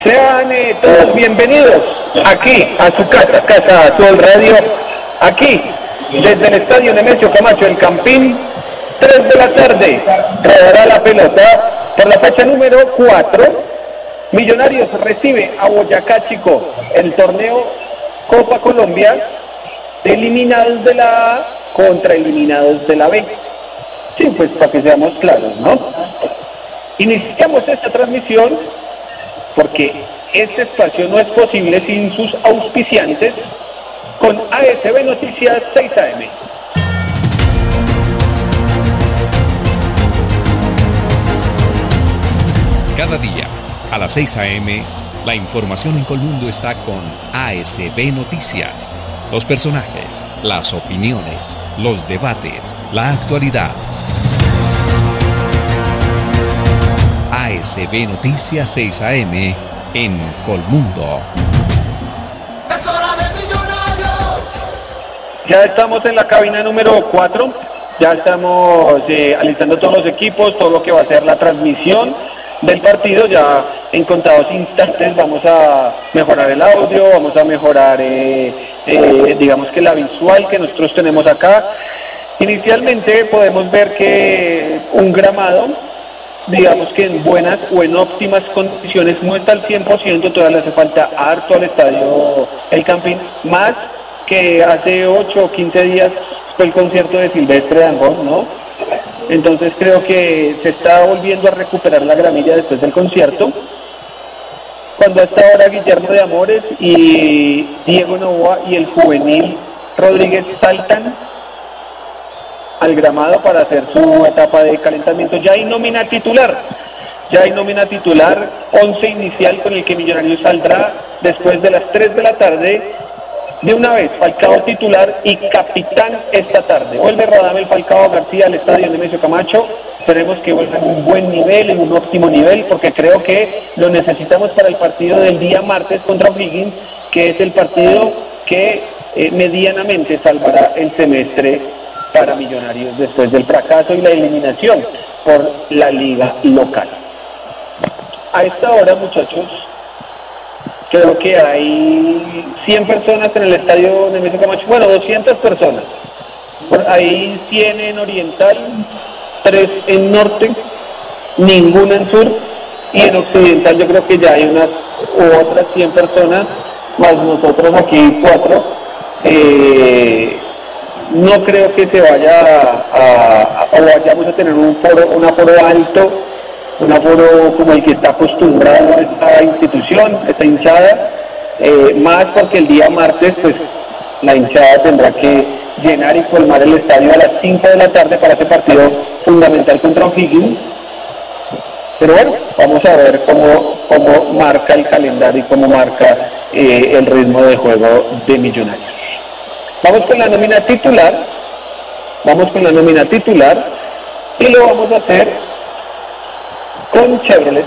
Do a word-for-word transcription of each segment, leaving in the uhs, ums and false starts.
Sean eh, todos bienvenidos aquí a su casa, Casa Azul Radio, aquí desde el estadio Nemesio Camacho, el Campín, tres de la tarde, rodará la pelota por la fecha número cuatro. Millonarios recibe a Boyacá Chico, el torneo Copa Colombia, eliminados de la A contra eliminados de la B. Sí, pues para que seamos claros, ¿no? Iniciamos esta transmisión porque este espacio no es posible sin sus auspiciantes, con A S B Noticias seis A M. Cada día, a las seis A M, la información en Colmundo está con A S B Noticias. Los personajes, las opiniones, los debates, la actualidad. A S B Noticias seis A M en Colmundo. Es hora de Millonarios. Ya estamos en la cabina número cuatro, ya estamos eh, alistando todos los equipos, todo lo que va a ser la transmisión del partido. Ya en contados instantes vamos a mejorar el audio, vamos a mejorar eh, eh, digamos que la visual que nosotros tenemos acá. Inicialmente podemos ver que un gramado, digamos que en buenas o en óptimas condiciones, no está al cien por ciento, todavía le hace falta harto al estadio El Campín, más que hace ocho o quince días fue el concierto de Silvestre Dangond, ¿no? Entonces creo que se está volviendo a recuperar la gramilla después del concierto. Cuando hasta ahora Guillermo de Amores y Diego Novoa y el juvenil Rodríguez saltan al gramado para hacer su etapa de calentamiento. Ya hay nómina titular, ya hay nómina titular, once inicial con el que Millonarios saldrá después de las tres de la tarde. De una vez, Falcao titular y capitán esta tarde. Vuelve Radamel Falcao García al estadio Nemesio Camacho. Esperemos que vuelva en un buen nivel, en un óptimo nivel, porque creo que lo necesitamos para el partido del día martes contra O'Higgins, que es el partido que eh, medianamente salvará el semestre para Millonarios después del fracaso y la eliminación por la liga local. A esta hora, muchachos, creo que hay cien personas en el estadio Nemesio Camacho, bueno, doscientas personas. Por ahí cien en Oriental, tres en Norte, ninguna en Sur, y en Occidental yo creo que ya hay unas u otras cien personas, más nosotros aquí cuatro. Eh, no creo que se vaya a, a, o vayamos a tener un foro, un aforo alto, un aforo como el que está acostumbrado esta institución, esta hinchada, eh, más porque el día martes pues la hinchada tendrá que llenar y colmar el estadio a las cinco de la tarde para ese partido fundamental contra O'Higgins. Pero bueno, vamos a ver cómo, cómo marca el calendario y cómo marca eh, el ritmo de juego de Millonarios. Vamos con la nómina titular, vamos con la nómina titular y lo vamos a hacer con Chevrolet.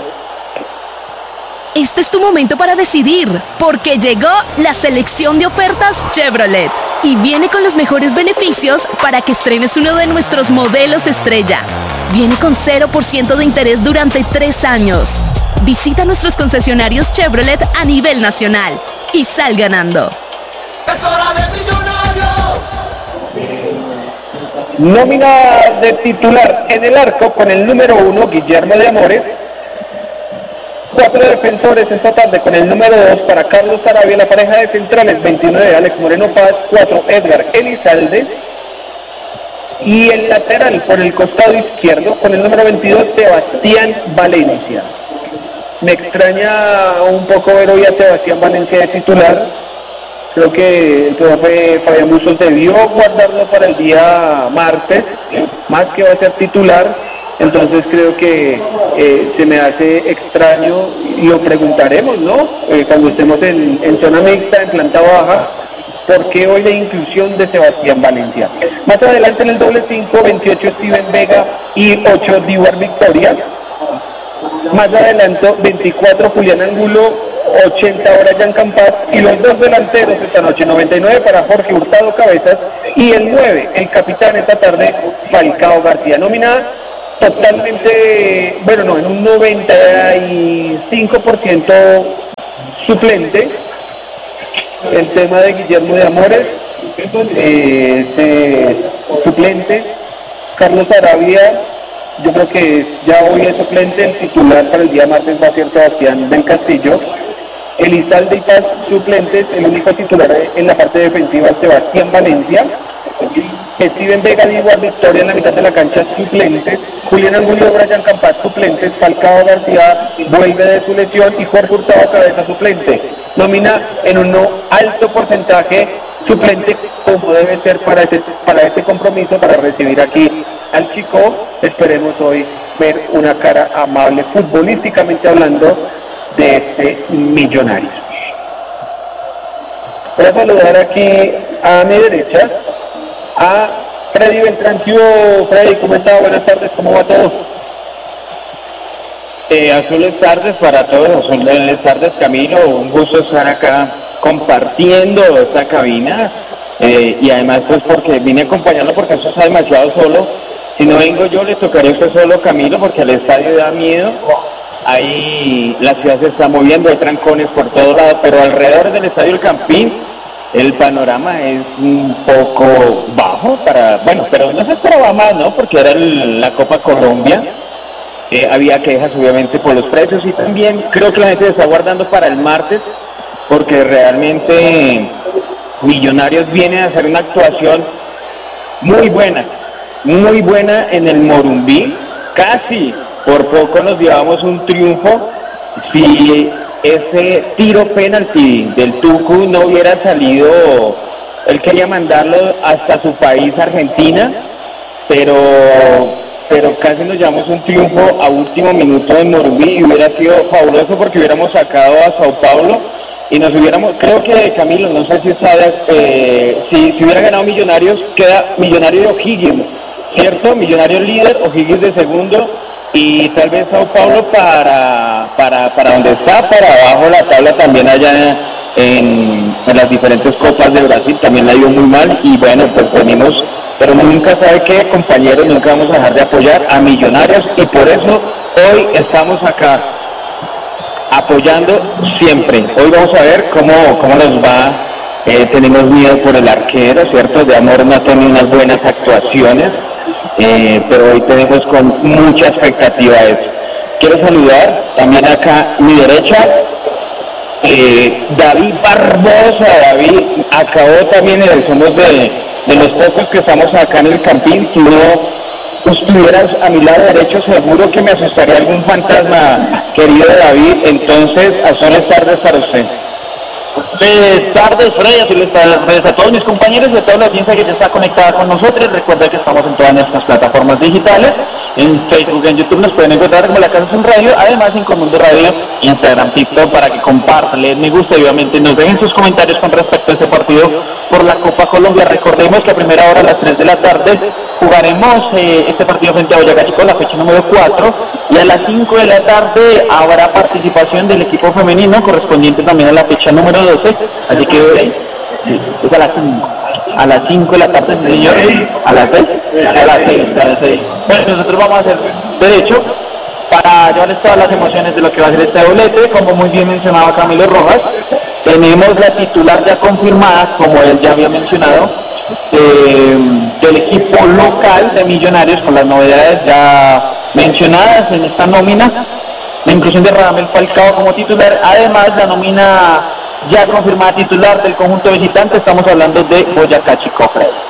Este es tu momento para decidir, porque llegó la selección de ofertas Chevrolet y viene con los mejores beneficios para que estrenes uno de nuestros modelos estrella. Viene con cero por ciento de interés durante tres años. Visita nuestros concesionarios Chevrolet a nivel nacional y sal ganando. Es hora de Millonarios. Nómina de titular en el arco con el número uno, Guillermo de Amores. Cuatro defensores esta tarde con el número dos para Carlos Sarabia, la pareja de centrales veintinueve, Alex Moreno Paz, cuatro, Edgar Elizalde. Y el lateral por el costado izquierdo con el número veintidós, Sebastián Valencia. Me extraña un poco ver hoy a Sebastián Valencia de titular. Creo que el profe Fabián Bustos debió guardarlo para el día martes, más que va a ser titular. Entonces creo que eh, se me hace extraño, y lo preguntaremos, ¿no? Eh, cuando estemos en, en zona mixta, en planta baja, ¿por qué hoy la inclusión de Sebastián Valencia? Más adelante en el doble cinco, veintiocho Steven Vega y ocho Divar Victoria. Más adelante veinticuatro Julián Angulo, ochenta Brian Campas, y los dos delanteros esta noche, noventa y nueve para Jorge Hurtado Cabezas y el nueve, el capitán esta tarde, Falcao García. Nómina totalmente, bueno, no, en un noventa y cinco por ciento suplente. El tema de Guillermo de Amores, eh, este, suplente. Carlos Arabia, yo creo que ya hoy es suplente. El titular para el día martes va a ser Sebastián del Castillo. Elizalde y Paz, suplentes. El único titular en la parte defensiva es Sebastián Valencia. Steven Vega, Diego Victoria en la mitad de la cancha, suplentes. Julián Angulo, Brian Campas, suplentes. Falcao García vuelve de su lesión y Jorge Hurtado Cabeza, suplente. Nómina en un no alto porcentaje, suplente, como debe ser para este, para este compromiso, para recibir aquí al Chico. Esperemos hoy ver una cara amable futbolísticamente hablando de este Millonarios. Voy a saludar aquí a mi derecha a Freddy Beltrán. Freddy, ¿cómo está? Buenas tardes, ¿cómo va todo? Eh, azules tardes para todos, azules tardes Camilo, un gusto estar acá compartiendo esta cabina eh, y además pues porque vine a acompañarlo porque eso está demasiado solo. Si no vengo yo le tocaría a usted solo, Camilo, porque al estadio da miedo. Ahí la ciudad se está moviendo, hay trancones por todos lados, pero alrededor del estadio El Campín el panorama es un poco bajo para, bueno, pero no se esperaba más, ¿no? Porque era el, la Copa Colombia. Eh, había quejas obviamente por los precios y también creo que la gente se está guardando para el martes porque realmente Millonarios viene a hacer una actuación muy buena, muy buena en el Morumbí. Casi por poco nos llevamos un triunfo si ese tiro penalti del Tucu no hubiera salido. Él quería mandarlo hasta su país, Argentina, pero pero casi nos llevamos un triunfo a último minuto en Morumbí y hubiera sido fabuloso porque hubiéramos sacado a Sao Paulo y nos hubiéramos, creo que Camilo, no sé si sabes, eh, si, si hubiera ganado Millonarios, queda Millonarios y O'Higgins, ¿cierto? Millonarios líder, O'Higgins de segundo y tal vez Sao Paulo para, para, para donde está, para abajo la tabla también allá en, en las diferentes copas de Brasil, también la ha ido muy mal y bueno, pues venimos. Pero nunca sabe qué, compañeros, nunca vamos a dejar de apoyar a Millonarios y por eso hoy estamos acá apoyando siempre. Hoy vamos a ver cómo, cómo nos va. Eh, tenemos miedo por el arquero, ¿cierto? De Amor no ha tenido unas buenas actuaciones, eh, pero hoy tenemos con mucha expectativa eso. Quiero saludar también acá a mi derecha, eh, David Barbosa. David acabó también en el somos de... de los pocos que estamos acá en el Campín. Si no estuvieras a mi lado derecho, seguro que me asustaría algún fantasma, querido David. Entonces, azules tardes para usted. Buenas tardes, Freddy, azules tardes a todos mis compañeros y a toda la audiencia que ya está conectada con nosotros. Recuerda que estamos en todas nuestras plataformas digitales, en Facebook, en YouTube nos pueden encontrar como La Casa es un Radio, además en Comundo Radio, Instagram, TikTok, para que compartan, les me gusta y obviamente nos dejen sus comentarios con respecto a este partido por la Copa Colombia. Recordemos que a primera hora a las tres de la tarde jugaremos eh, este partido frente a Boyacá Chico, la fecha número cuatro, y a las cinco de la tarde habrá participación del equipo femenino correspondiente también a la fecha número doce, así que sí, es a las cinco. A las cinco de la tarde, señores, a las seis, a las seis, a las seis. Bueno, nosotros vamos a hacer derecho para llevarles todas las emociones de lo que va a ser este doblete. Como muy bien mencionaba Camilo Rojas, tenemos la titular ya confirmada, como él ya había mencionado, eh, del equipo local de Millonarios, con las novedades ya mencionadas en esta nómina, la inclusión de Radamel Falcao como titular, además la nómina ya confirmada titular del conjunto visitante, estamos hablando de Boyacá Chico.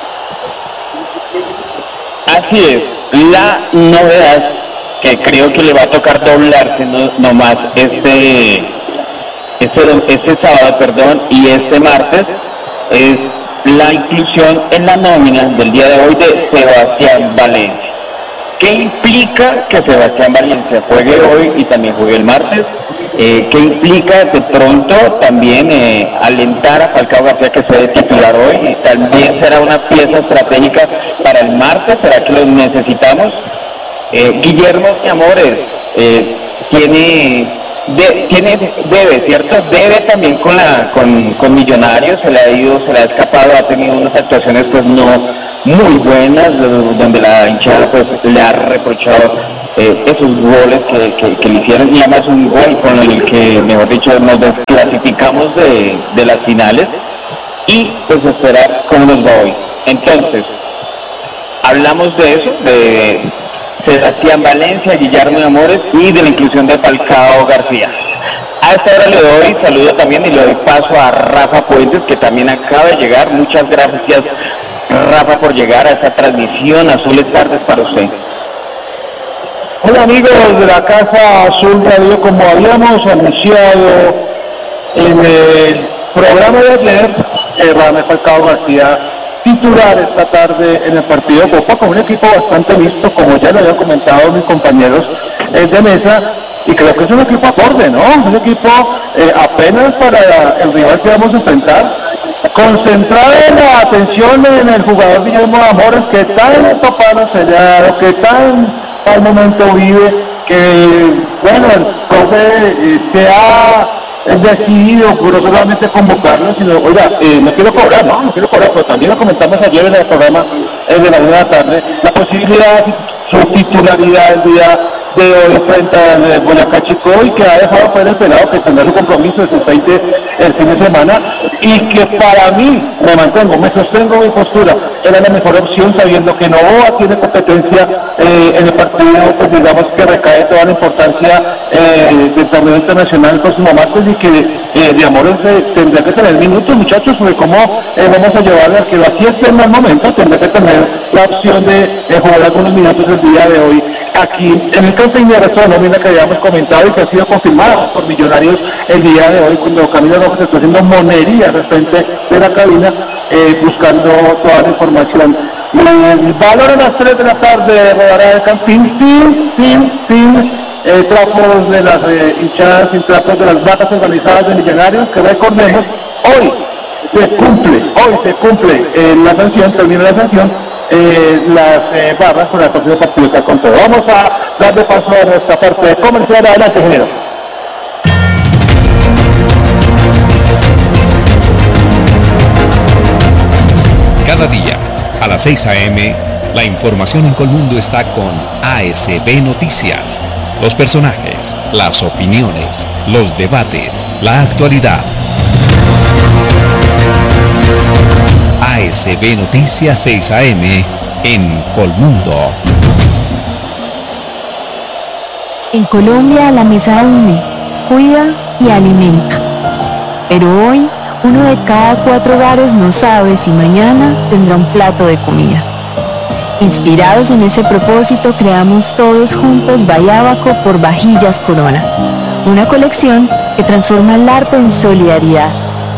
Así es, la novedad que creo que le va a tocar doblarse no, no más este, este, este sábado, perdón, y este martes es la inclusión en la nómina del día de hoy de Sebastián Valencia. ¿Qué implica que Sebastián Valencia juegue hoy y también juegue el martes? Eh, ¿Qué implica de pronto también eh, alentar a Falcao García que sea de titular hoy? Y también será una pieza estratégica para el martes. ¿Será que lo necesitamos? Eh, Guillermo de Amores eh, tiene, de, tiene debe, ¿cierto? Debe también con la con, con Millonarios, se le ha ido, se le ha escapado, ha tenido unas actuaciones pues no muy buenas, donde la hinchada pues le ha reprochado eh, esos goles que, que, que le hicieron, y además un gol con el que, mejor dicho, nos desclasificamos de, de las finales, y pues esperar cómo nos va hoy. Entonces, hablamos de eso, de Sebastián Valencia, Guillermo Amores y de la inclusión de Falcao García. A esta hora le doy saludo también y le doy paso a Rafa Puentes, que también acaba de llegar. Muchas gracias, Rafa, por llegar a esta transmisión. Azules tardes para usted. Hola amigos de la Casa Azul Radio, como habíamos anunciado en el programa de ayer, eh, Radamel Falcao García titular esta tarde en el partido de Copa, con un equipo bastante mixto, como ya lo habían comentado mis compañeros eh, de mesa, y creo que es un equipo acorde, ¿no? Un equipo eh, apenas para el rival que vamos a enfrentar, concentrado en la atención en el jugador Guillermo Amores, que tan topado se le ha dado, que tan al momento vive, que bueno, el profe eh, se ha decidido no solamente convocarlo, sino, oiga, eh, no quiero cobrar, no, no quiero cobrar, pero también lo comentamos ayer en el programa eh, de la una de la tarde, la posibilidad, su titularidad el día de hoy frente al Boyacá Chico, y que ha dejado fuera el pelado, que tendrá su compromiso de sus veinte el fin de semana, y que para mí, me mantengo, me sostengo mi postura, era la mejor opción, sabiendo que Novoa tiene competencia eh, en el partido, pues digamos que recae toda la importancia eh, del torneo internacional el próximo martes, y que eh, de Amores eh, tendrá que tener minutos, muchachos, sobre cómo eh, vamos a llevarle al que así esté en mal momento, tendrá que tener la opción de eh, jugar algunos minutos el día de hoy aquí en el camping de resto de nómina que habíamos comentado y que ha sido confirmada por Millonarios el día de hoy, cuando Camilo Rojas está haciendo monería al frente de la cabina, eh, buscando toda la información. El valor a las tres de la tarde rodará el camping sin, sin, sin eh, trapos de las eh, hinchadas, sin trapos de las vacas organizadas de Millonarios, que recordemos, hoy se cumple, hoy se cumple eh, la sanción, termina la sanción, Eh, las eh, barras con el próximo partido que con todo. Vamos a darle paso a nuestra parte comercial. Adelante, ingeniero. Cada día, a las seis a eme, la información en Colmundo está con A S B Noticias. Los personajes, las opiniones, los debates, la actualidad. A S B Noticias seis a eme en Colmundo. En Colombia la mesa une, cuida y alimenta. Pero hoy, uno de cada cuatro hogares no sabe si mañana tendrá un plato de comida. Inspirados en ese propósito, creamos todos juntos Bayábaco por Vajillas Corona, una colección que transforma el arte en solidaridad.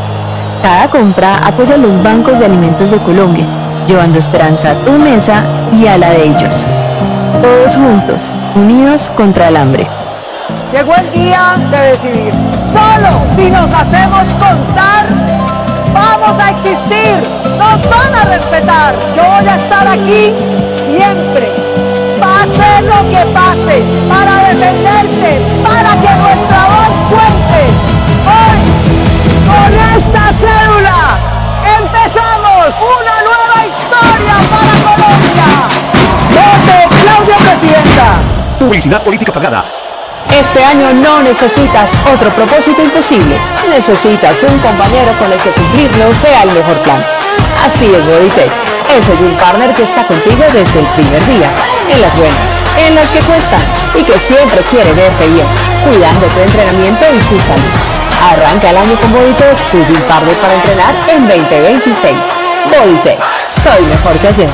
Cada compra apoya a los bancos de alimentos de Colombia, llevando esperanza a tu mesa y a la de ellos. Todos juntos, unidos contra el hambre. Llegó el día de decidir. Solo si nos hacemos contar, vamos a existir, nos van a respetar. Yo voy a estar aquí siempre, pase lo que pase, para defenderte, para que nuestra voz cuente. Hoy, con esta cédula, empezamos una nueva historia para Colombia. Vote Claudia Presidenta. Publicidad política pagada. Este año no necesitas otro propósito imposible. Necesitas un compañero con el que cumplirlo sea el mejor plan. Así es Bodytech, ese Gym Partner que está contigo desde el primer día, en las buenas, en las que cuestan, y que siempre quiere verte bien, cuidando tu entrenamiento y tu salud. Arranca el año con Bodytech, tu Gym Partner para entrenar en veinte veintiséis. Bodytech, soy mejor que ayer.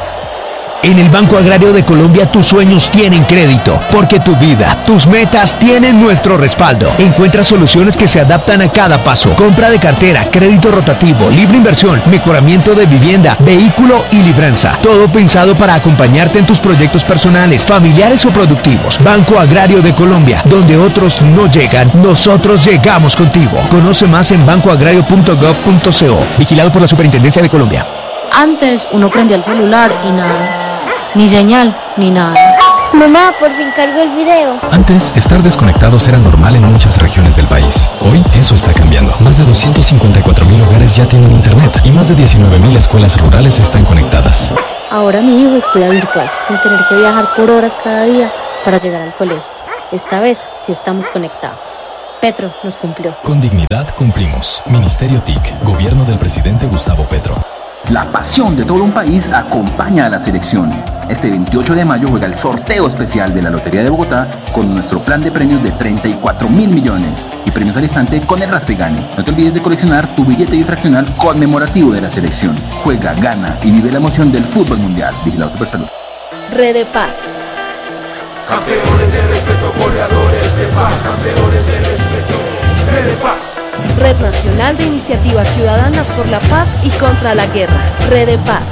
En el Banco Agrario de Colombia tus sueños tienen crédito, porque tu vida, tus metas tienen nuestro respaldo. Encuentra soluciones que se adaptan a cada paso. Compra de cartera, crédito rotativo, libre inversión, mejoramiento de vivienda, vehículo y libranza. Todo pensado para acompañarte en tus proyectos personales, familiares o productivos. Banco Agrario de Colombia, donde otros no llegan, nosotros llegamos contigo. Conoce más en banco agrario punto gov punto co. Vigilado por la Superintendencia de Colombia. Antes uno prendía el celular y nada. Ni señal, ni nada. Mamá, por fin cargó el video. Antes, estar desconectados era normal en muchas regiones del país. Hoy, eso está cambiando. Más de doscientos cincuenta y cuatro mil hogares ya tienen internet y más de diecinueve mil escuelas rurales están conectadas. Ahora mi hijo estudia virtual, sin tener que viajar por horas cada día para llegar al colegio. Esta vez sí estamos conectados. Petro nos cumplió. Con dignidad cumplimos. Ministerio T I C, Gobierno del presidente Gustavo Petro. La pasión de todo un país acompaña a la selección. Este veintiocho de mayo juega el sorteo especial de la Lotería de Bogotá con nuestro plan de premios de treinta y cuatro mil millones y premios al instante con el Raspe Gane. No te olvides de coleccionar tu billete bifraccional conmemorativo de la selección. Juega, gana y vive la emoción del fútbol mundial. Vigilado Supersalud. Red de Paz. Campeones de respeto, goleadores de paz, campeones de respeto, Red de Paz. Red Nacional de Iniciativas Ciudadanas por la Paz y contra la Guerra. Red de Paz.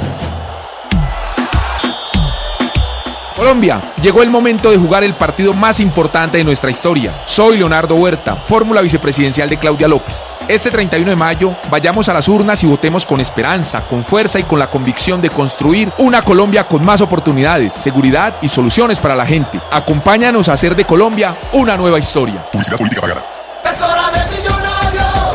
Colombia, llegó el momento de jugar el partido más importante de nuestra historia. Soy Leonardo Huerta, fórmula vicepresidencial de Claudia López. Este treinta y uno de mayo, vayamos a las urnas y votemos con esperanza, con fuerza y con la convicción de construir una Colombia con más oportunidades, seguridad y soluciones para la gente. Acompáñanos a hacer de Colombia una nueva historia. Publicidad política pagada. Es hora de Millonarios.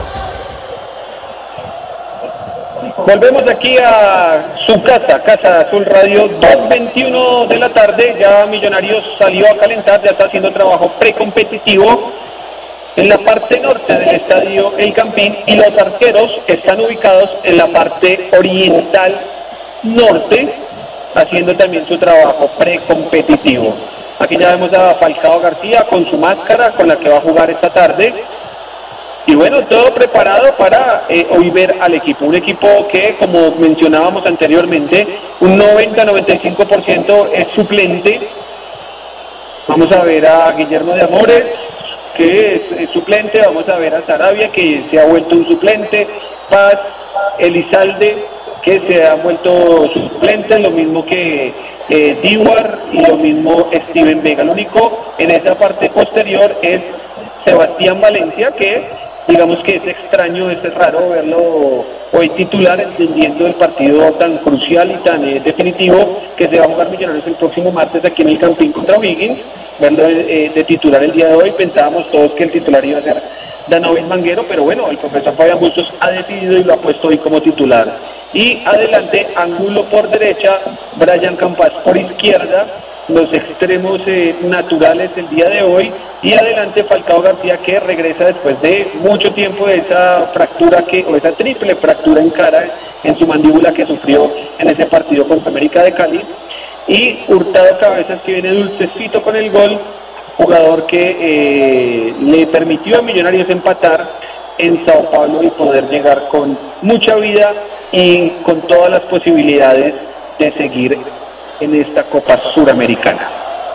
Volvemos aquí a su casa, Casa Azul Radio, dos veintiuno de la tarde. Ya Millonarios salió a calentar, ya está haciendo trabajo precompetitivo en la parte norte del estadio El Campín y los arqueros están ubicados en la parte oriental norte, haciendo también su trabajo precompetitivo. Aquí ya vemos a Falcao García con su máscara con la que va a jugar esta tarde. Y bueno, todo preparado para eh, hoy ver al equipo. Un equipo que, como mencionábamos anteriormente, un noventa a noventa y cinco por ciento es suplente. Vamos a ver a Guillermo de Amores, que es, es suplente. Vamos a ver a Sarabia, que se ha vuelto un suplente. Paz, Elizalde, que se ha vuelto suplente. Lo mismo que eh, Diwar y lo mismo Steven Vega. Lo único en esa parte posterior es Sebastián Valencia, que digamos que es extraño, es raro verlo hoy titular, entendiendo el partido tan crucial y tan eh, definitivo que se va a jugar Millonarios el próximo martes aquí en el Campín contra O'Higgins. Verlo eh, de titular el día de hoy, pensábamos todos que el titular iba a ser Danovis Manguero, pero bueno, el profesor Fabián Bustos ha decidido y lo ha puesto hoy como titular. Y adelante, Angulo por derecha, Brian Campas por izquierda, los extremos eh, naturales el día de hoy, y adelante Falcao García, que regresa después de mucho tiempo de esa fractura que, o esa triple fractura en cara en su mandíbula que sufrió en ese partido contra América de Cali, y Hurtado Cabezas, que viene dulcecito con el gol, jugador que eh, le permitió a Millonarios empatar en Sao Paulo y poder llegar con mucha vida y con todas las posibilidades de seguir en esta Copa Suramericana.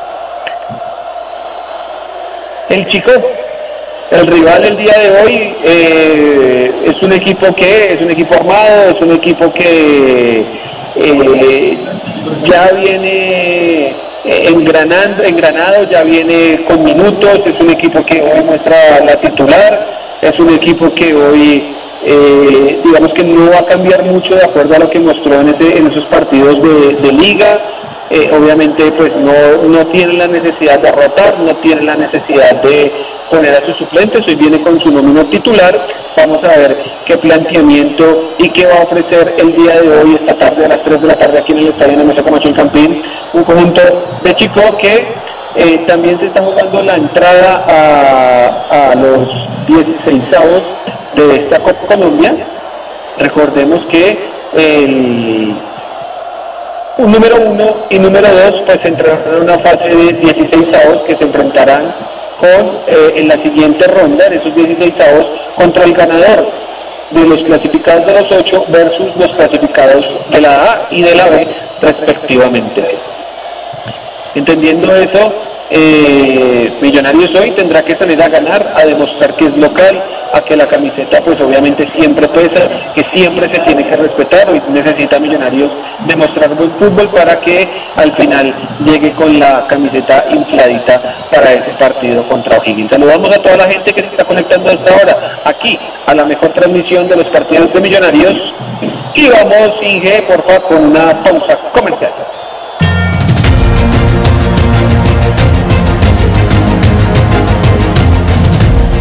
El Chico, el rival el día de hoy, eh, es un equipo que es un equipo armado, es un equipo que eh, ya viene engranando, engranado, ya viene con minutos, es un equipo que hoy muestra la titular, es un equipo que hoy eh, digamos que no va a cambiar mucho de acuerdo a lo que mostró en, ese, en esos partidos de, de liga. Eh, obviamente pues no, no tienen la necesidad de rotar, no tienen la necesidad de poner a sus suplentes, hoy viene con su nómina titular. Vamos a ver qué planteamiento y qué va a ofrecer el día de hoy, esta tarde a las tres de la tarde aquí en el estadio Nemesio Camacho El Campín, un conjunto de Chico que eh, también se está jugando la entrada a, a los dieciseisavos de esta Copa Colombia. Recordemos que el un número uno y número dos pues entrarán en una fase de dieciseisavos que se enfrentarán con eh, en la siguiente ronda de esos dieciseisavos contra el ganador de los clasificados de los ocho versus los clasificados de la A y de la B respectivamente. Entendiendo eso, eh, Millonarios hoy tendrá que salir a ganar, a demostrar que es local, a que la camiseta pues obviamente siempre pesa, que siempre se tiene que respetar. Hoy necesita Millonarios demostrar buen fútbol para que al final llegue con la camiseta infladita para ese partido contra O'Higgins. Saludamos a toda la gente que se está conectando a esta hora aquí a la mejor transmisión de los partidos de Millonarios, y vamos, Inge, porfa, con una pausa comercial.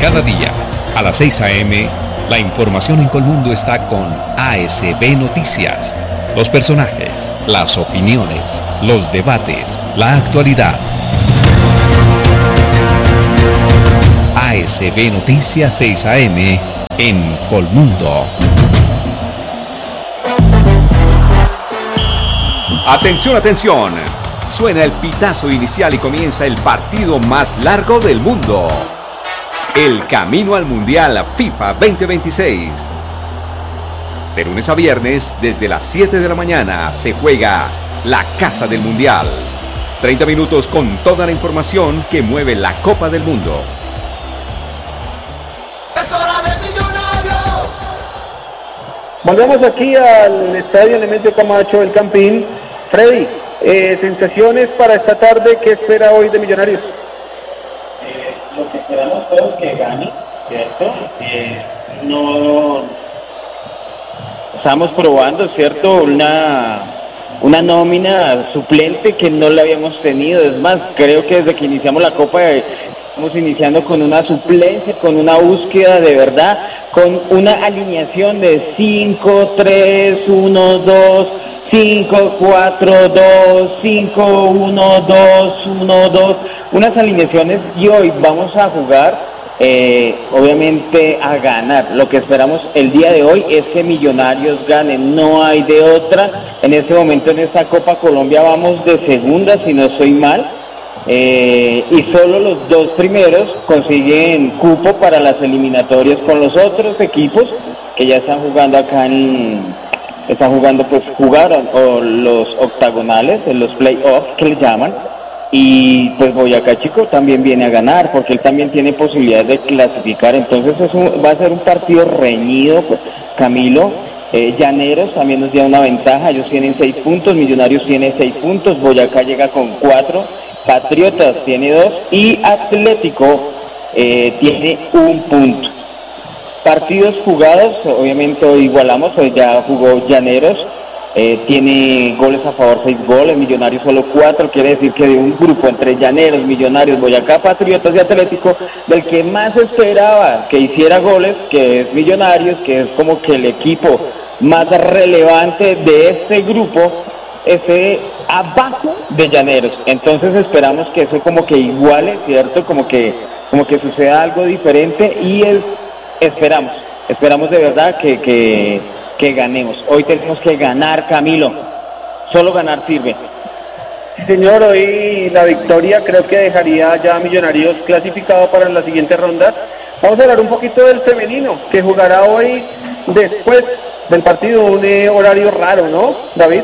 Cada día, a las seis a eme, la información en Colmundo está con A S B Noticias. Los personajes, las opiniones, los debates, la actualidad. A S B Noticias seis a eme en Colmundo. Atención, atención. Suena el pitazo inicial y comienza el partido más largo del mundo. El camino al Mundial FIFA veinte veintiséis. De lunes a viernes, desde las siete de la mañana, se juega la Casa del Mundial. treinta minutos con toda la información que mueve la Copa del Mundo. Volvemos aquí al estadio Nemesio Camacho, el Campín. Freddy, eh, sensaciones para esta tarde, ¿qué espera hoy de Millonarios? Eh, lo que esperamos todos es que gane, ¿cierto? Eh, no estamos probando, ¿cierto? Una, una nómina suplente que no la habíamos tenido. Es más, creo que desde que iniciamos la Copa eh, estamos iniciando con una suplencia, con una búsqueda de verdad, con una alineación de cinco, tres, uno, dos, cinco, cuatro, dos, cinco, uno, dos, uno, dos, unas alineaciones, y hoy vamos a jugar eh, obviamente a ganar. Lo que esperamos el día de hoy es que Millonarios gane, no hay de otra. En este momento en esta Copa Colombia vamos de segunda, si no estoy mal. Eh, y solo los dos primeros consiguen cupo para las eliminatorias con los otros equipos que ya están jugando acá en, están jugando pues jugaron o los octagonales, los playoffs que le llaman, y pues Boyacá Chico también viene a ganar porque él también tiene posibilidades de clasificar. Entonces es un, va a ser un partido reñido, pues, Camilo. eh, Llaneros también nos da una ventaja, ellos tienen seis puntos, Millonarios tiene seis puntos, Boyacá llega con cuatro, Patriotas tiene dos y Atlético eh, tiene un punto. Partidos jugados, obviamente hoy igualamos, hoy ya jugó Llaneros, eh, tiene goles a favor, seis goles, Millonarios solo cuatro, quiere decir que de un grupo entre Llaneros, Millonarios, Boyacá, Patriotas y Atlético, del que más esperaba que hiciera goles, que es Millonarios, que es como que el equipo más relevante de este grupo, ese abajo de Llaneros. Entonces esperamos que eso como que iguale, ¿cierto? Como que, como que suceda algo diferente y es, esperamos, esperamos de verdad que, que, que ganemos. Hoy tenemos que ganar, Camilo. Solo ganar sirve. Sí, señor, hoy la victoria creo que dejaría ya a Millonarios clasificado para la siguiente ronda. Vamos a hablar un poquito del femenino, que jugará hoy después del partido, un eh, horario raro, ¿no, David?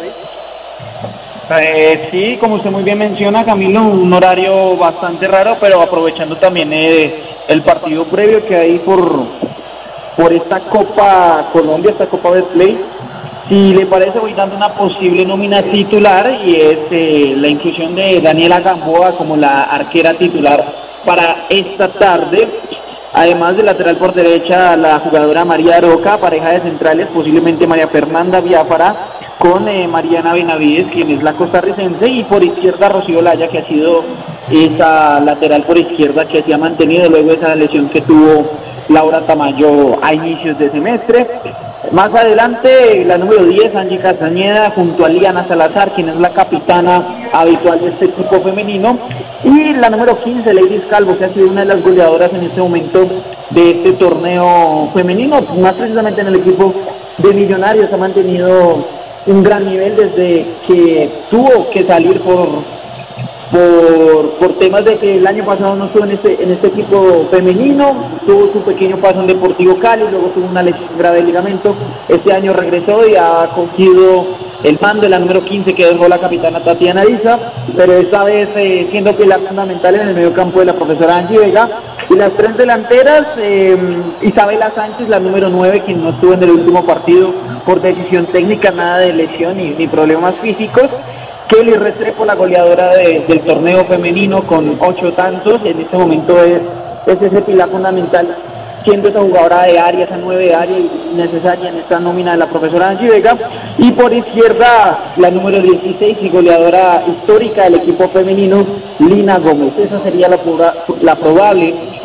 Eh, sí, como usted muy bien menciona, Camilo, un horario bastante raro, pero aprovechando también eh, el partido previo que hay por, por esta Copa Colombia, esta Copa Betplay. Si le parece, voy dando una posible nómina titular y es eh, la inclusión de Daniela Gamboa como la arquera titular para esta tarde. Además de lateral por derecha, la jugadora María Aroca, pareja de centrales, posiblemente María Fernanda Biafara con eh, Mariana Benavides, quien es la costarricense, y por izquierda Rocío Laya, que ha sido esa lateral por izquierda que se ha mantenido luego de esa lesión que tuvo Laura Tamayo a inicios de semestre. Más adelante, la número diez, Angie Castañeda, junto a Liana Salazar, quien es la capitana habitual de este equipo femenino. Y la número quince, Ladies Calvo, que ha sido una de las goleadoras en este momento de este torneo femenino. Más precisamente en el equipo de Millonarios ha mantenido un gran nivel desde que tuvo que salir por... Por, por temas de que el año pasado no estuvo en este, en este equipo femenino, tuvo su pequeño paso en Deportivo Cali, luego tuvo una lesión grave de ligamento, este año regresó y ha cogido el mando de la número quince que dejó la capitana Tatiana Isa, pero esta vez eh, siendo pilar fundamental en el medio campo de la profesora Angie Vega, y las tres delanteras, eh, Isabela Sánchez, la número nueve, quien no estuvo en el último partido por decisión técnica, nada de lesión ni, ni problemas físicos. Kelly Restrepo, la goleadora de, del torneo femenino con ocho tantos, en este momento es, es ese pilar fundamental, siendo esa jugadora de área, esa nueve de área necesaria en esta nómina de la profesora Angie Vega. Y por izquierda, la número dieciséis y goleadora histórica del equipo femenino, Lina Gómez. Esa sería la, la probable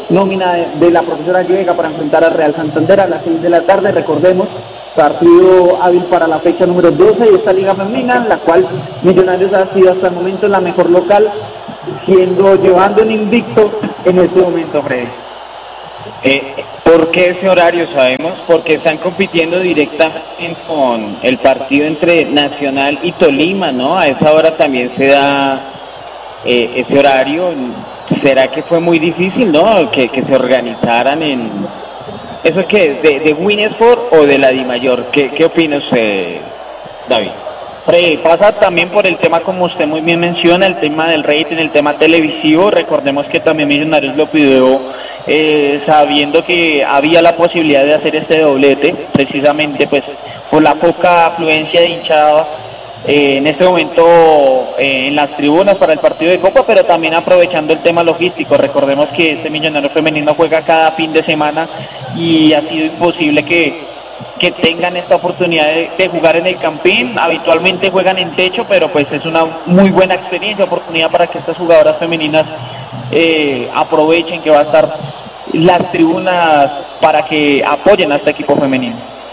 nómina de, de la profesora llega para enfrentar al Real Santander a las seis de la tarde, recordemos, partido hábil para la fecha número doce de esta liga femenina, la cual Millonarios ha sido hasta el momento la mejor local, siendo llevando un invicto en este momento, Freddy. Eh, ¿Por qué ese horario? Sabemos, porque están compitiendo directamente con el partido entre Nacional y Tolima, ¿no? A esa hora también se da eh, ese horario. ¿Será que fue muy difícil, no? Que, que se organizaran en... ¿Eso qué es? ¿De, de Winnesford o de la DIMAYOR? ¿Qué, qué opina usted, David? Freddy, pasa también por el tema, como usted muy bien menciona, el tema del rating, el tema televisivo. Recordemos que también Millonarios lo pidió eh, sabiendo que había la posibilidad de hacer este doblete, precisamente pues por la poca afluencia de hinchada eh, en este momento eh, en las tribunas para el partido de Copa, pero también aprovechando el tema logístico. Recordemos que este Millonario femenino juega cada fin de semana y ha sido imposible que que tengan esta oportunidad de, de jugar en el Campín. Habitualmente juegan en techo, pero pues es una muy buena experiencia, oportunidad para que estas jugadoras femeninas eh, aprovechen que va a estar las tribunas para que apoyen a este equipo femenino.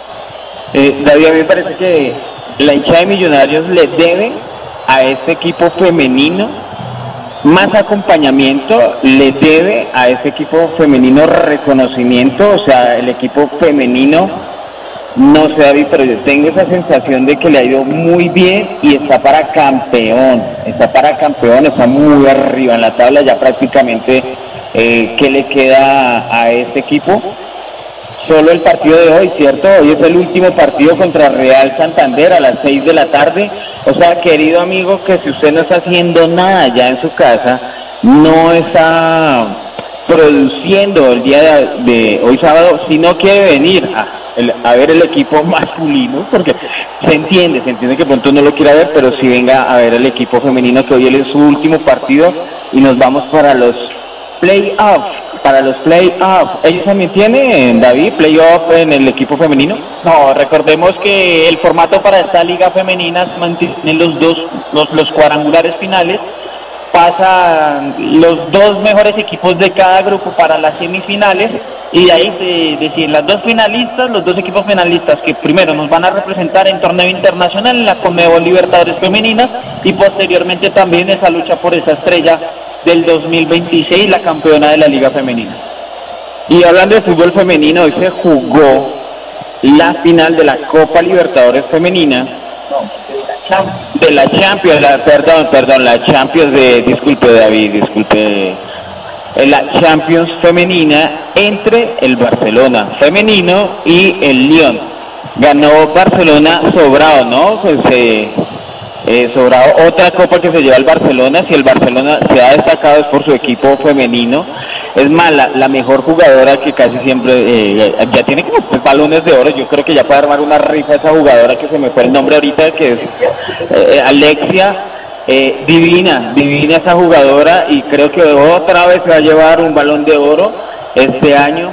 Eh, David, a mí me parece que la hinchada de Millonarios le debe a este equipo femenino más acompañamiento, le debe a este equipo femenino reconocimiento. O sea, el equipo femenino, no sé, David, pero yo tengo esa sensación de que le ha ido muy bien y está para campeón, está para campeón, está muy arriba en la tabla ya prácticamente. Eh, ¿qué le queda a este equipo? Solo el partido de hoy, ¿cierto? Hoy es el último partido contra Real Santander a las seis de la tarde. O sea, querido amigo, que si usted no está haciendo nada ya en su casa, no está produciendo el día de, de hoy sábado, si no quiere venir a, el, a ver el equipo masculino, porque se entiende, se entiende que pronto no lo quiera ver, pero si venga a ver el equipo femenino, que hoy es su último partido y nos vamos para los play-offs, para los play-offs. ¿Ellos también tienen, David, play-off en el equipo femenino? No, recordemos que el formato para esta liga femenina mantiene los dos, los, los cuadrangulares finales. Pasan los dos mejores equipos de cada grupo para las semifinales y de ahí se deciden las dos finalistas, los dos equipos finalistas que primero nos van a representar en torneo internacional en la Conmebol Libertadores Femeninas y posteriormente también esa lucha por esa estrella del dos mil veintiséis, la campeona de la Liga Femenina. Y hablando de fútbol femenino, hoy se jugó la final de la Copa Libertadores Femenina. De la Champions, la, perdón, perdón, la Champions de, disculpe David, disculpe, la Champions femenina entre el Barcelona femenino y el Lyon. Ganó Barcelona sobrado, ¿no? Pues, eh, eh, sobrado, otra copa que se lleva el Barcelona. Si el Barcelona se ha destacado es por su equipo femenino. Es más, la, la mejor jugadora que casi siempre eh, ya tiene como pues, balones de oro. Yo creo que ya puede armar una rifa esa jugadora que se me fue el nombre ahorita, que es eh, Alexia. Eh, divina, divina esa jugadora, y creo que otra vez se va a llevar un balón de oro este año.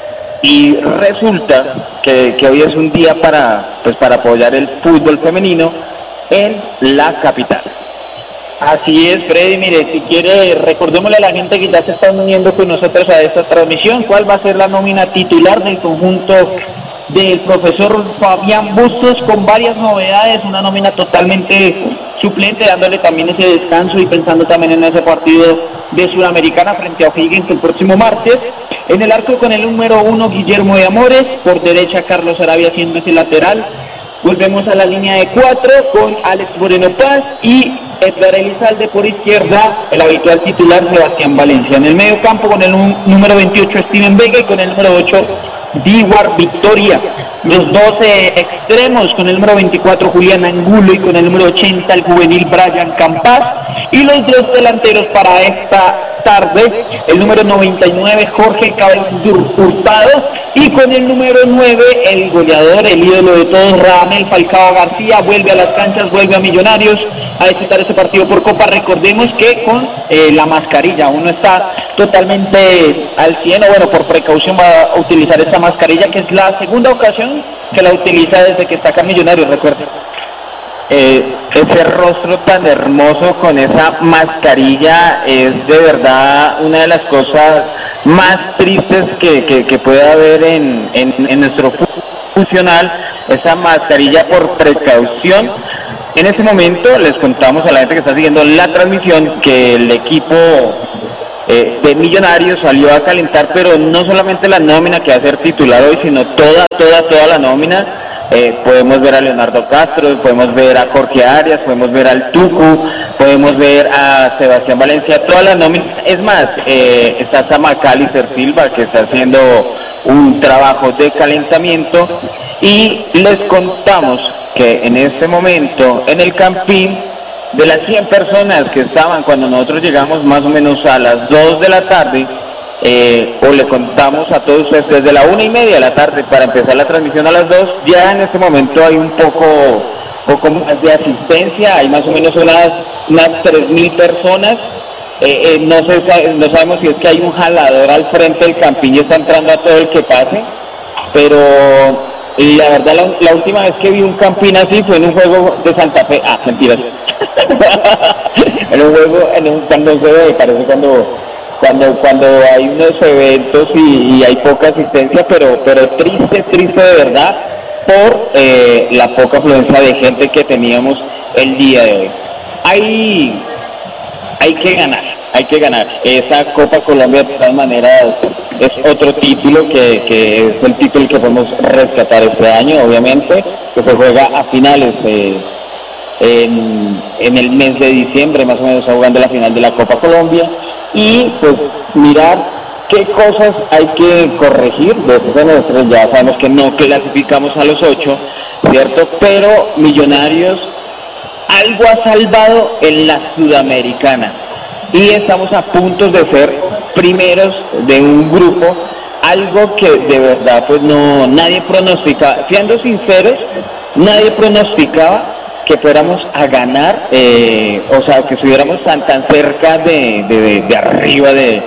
Y resulta que, que hoy es un día para, pues, para apoyar el fútbol femenino en la capital. Así es, Freddy. Mire, si quiere, recordémosle a la gente que ya se están uniendo con nosotros a esta transmisión, cuál va a ser la nómina titular del conjunto del profesor Fabián Bustos, con varias novedades, una nómina totalmente suplente, dándole también ese descanso y pensando también en ese partido de Sudamericana frente a O'Higgins el próximo martes. En el arco con el número uno, Guillermo de Amores, por derecha Carlos Arabia siendo ese lateral. Volvemos a la línea de cuatro con Alex Moreno Paz y Edgar Elizalde por izquierda, el habitual titular Sebastián Valencia. En el medio campo con el número veintiocho Steven Vega y con el número ocho Diwar Victoria. Los doce extremos con el número veinticuatro Julián Angulo y con el número ochenta el juvenil Brian Campas. Y los dos delanteros para esta tarde, el número noventa y nueve Jorge Cabezas Hurtado y con el número nueve el goleador, el ídolo de todos, Radamel Falcao García. Vuelve a las canchas, vuelve a Millonarios a disputar ese partido por Copa. Recordemos que con eh, la mascarilla uno está totalmente al cien, o bueno, por precaución va a utilizar esta mascarilla, que es la segunda ocasión que la utiliza desde que está acá Millonarios, recuerden. Eh, ese rostro tan hermoso con esa mascarilla es de verdad una de las cosas más tristes que, que, que pueda haber en, en, en nuestro funcional, esa mascarilla por precaución. En este momento les contamos a la gente que está siguiendo la transmisión que el equipo eh, de Millonarios salió a calentar, pero no solamente la nómina que va a ser titular hoy, sino toda, toda, toda la nómina. Eh, podemos ver a Leonardo Castro, podemos ver a Jorge Arias, podemos ver al Tucu, podemos ver a Sebastián Valencia, toda la nómina. Es más, eh, está Samacalister Silva, que está haciendo un trabajo de calentamiento, y les contamos que en este momento en el Campín, de las cien personas que estaban cuando nosotros llegamos más o menos a las dos de la tarde, Eh, o le contamos a todos ustedes desde la una y media de la tarde para empezar la transmisión a las dos, ya en este momento hay un poco, poco más de asistencia, hay más o menos unas, unas tres mil personas, eh, eh, no, sé, no sabemos si es que hay un jalador al frente del Campín y está entrando a todo el que pase, pero la verdad la, la última vez que vi un Campín así fue en un juego de Santa Fe, ah, mentiras, en un juego, en un, cuando se ve, parece cuando... Cuando cuando hay unos eventos y, y hay poca asistencia, pero pero triste, triste de verdad por eh, la poca afluencia de gente que teníamos el día de hoy. Hay, hay que ganar, hay que ganar. Esa Copa Colombia de todas maneras es otro título que, que es el título que podemos rescatar este año, obviamente, que se juega a finales eh, en, en el mes de diciembre, más o menos está jugando la final de la Copa Colombia. Y pues mirar qué cosas hay que corregir. Desde nosotros ya sabemos que no clasificamos a los ocho, ¿cierto? Pero Millonarios algo ha salvado en la Sudamericana y estamos a punto de ser primeros de un grupo, algo que de verdad pues no nadie pronosticaba, siendo sinceros, nadie pronosticaba que fuéramos a ganar, eh, o sea, que estuviéramos tan tan cerca de, de, de, de arriba de,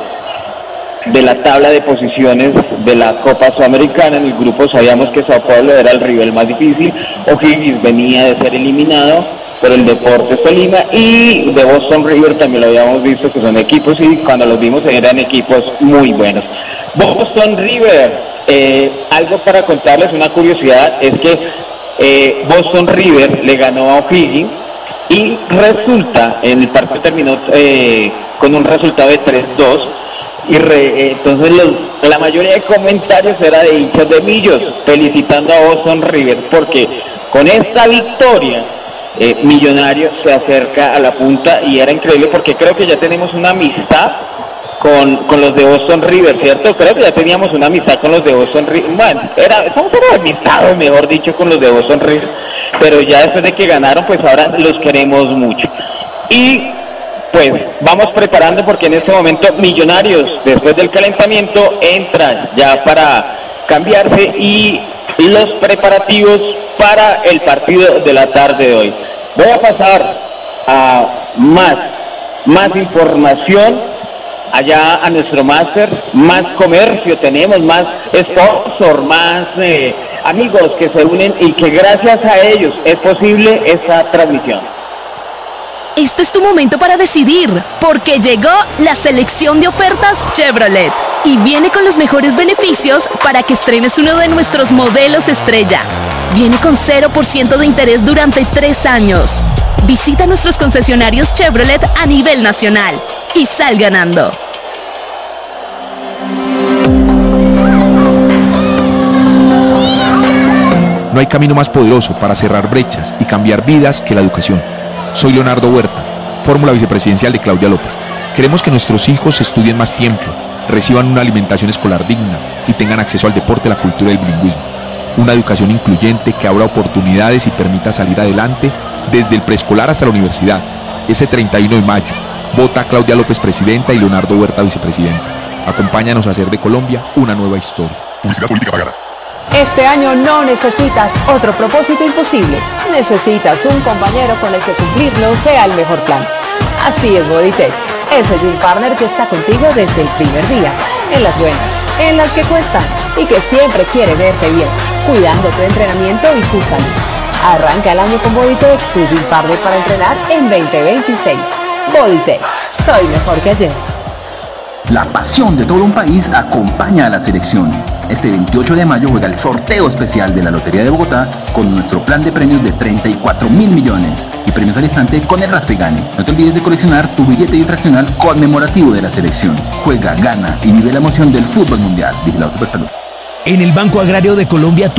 de la tabla de posiciones de la Copa Sudamericana. En el grupo sabíamos que Sao Paulo era el rival más difícil, O'Higgins venía de ser eliminado por el Deportes Tolima, y de Boston River también lo habíamos visto, que son equipos, y cuando los vimos eran equipos muy buenos. Boston River, eh, algo para contarles, una curiosidad, es que Eh, Boston River le ganó a O'Higgins y resulta, en el partido terminó eh, con un resultado de tres dos, y re, eh, entonces los, la mayoría de comentarios era de hinchas de Millos felicitando a Boston River, porque con esta victoria eh, Millonarios se acerca a la punta, y era increíble porque creo que ya tenemos una amistad Con, con los de Boston River, ¿cierto? Creo que ya teníamos una amistad con los de Boston River. Bueno, era, estamos amistad, mejor dicho, con los de Boston River, pero ya después de que ganaron, pues ahora los queremos mucho. Y pues vamos preparando, porque en este momento Millonarios, después del calentamiento, entra ya para cambiarse y los preparativos para el partido de la tarde de hoy. Voy a pasar a más, más información allá a nuestro máster, más comercio tenemos, más sponsor, más eh, amigos que se unen y que gracias a ellos es posible esta transmisión. Este es tu momento para decidir, porque llegó la selección de ofertas Chevrolet y viene con los mejores beneficios para que estrenes uno de nuestros modelos estrella. Viene con cero por ciento de interés durante tres años. Visita nuestros concesionarios Chevrolet a nivel nacional y sal ganando. No hay camino más poderoso para cerrar brechas y cambiar vidas que la educación. Soy Leonardo Huerta, fórmula vicepresidencial de Claudia López. Queremos que nuestros hijos estudien más tiempo, reciban una alimentación escolar digna y tengan acceso al deporte, la cultura y el bilingüismo. Una educación incluyente que abra oportunidades y permita salir adelante desde el preescolar hasta la universidad. Este treinta y uno de mayo, vota a Claudia López presidenta y Leonardo Huerta vicepresidente. Acompáñanos a hacer de Colombia una nueva historia. Publicidad política pagada. Este año no necesitas otro propósito imposible. Necesitas un compañero con el que cumplirlo sea el mejor plan. Así es Bodytech, ese Gym Partner que está contigo desde el primer día. En las buenas, en las que cuestan y que siempre quiere verte bien, cuidando tu entrenamiento y tu salud. Arranca el año con Bodytech, tu Gym Partner para entrenar en veinte veintiséis. Bodytech, soy mejor que ayer. La pasión de todo un país acompaña a la selección. Este veintiocho de mayo juega el sorteo especial de la Lotería de Bogotá con nuestro plan de premios de treinta y cuatro mil millones y premios al instante con el Raspe Gane. No te olvides de coleccionar tu billete infraccional conmemorativo de la selección. Juega, gana y vive la emoción del fútbol mundial. Vigilado Supersalud. En el Banco Agrario de Colombia, tu